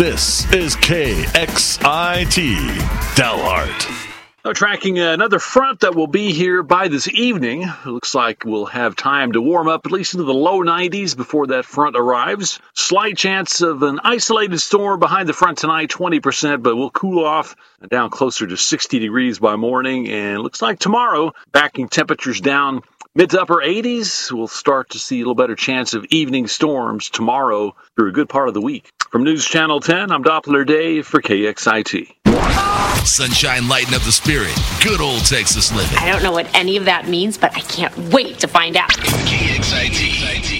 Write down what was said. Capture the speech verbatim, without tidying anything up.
This is K X I T Dalhart. Uh, tracking another front that will be here by this evening. It looks like we'll have time to warm up at least into the low nineties before that front arrives. Slight chance of an isolated storm behind the front tonight, twenty percent, but we'll cool off down closer to sixty degrees by morning. And it looks like tomorrow, backing temperatures down mid to upper eighties. We'll start to see a little better chance of evening storms tomorrow through a good part of the week. From News Channel ten, I'm Doppler Dave for K X I T. Sunshine lighten up the spirit. Good old Texas living. I don't know what any of that means, but I can't wait to find out. K X I T.